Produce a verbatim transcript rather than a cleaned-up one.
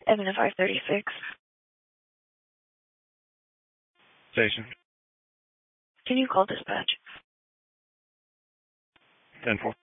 Evan five thirty-six. Station. Can you call dispatch? ten four.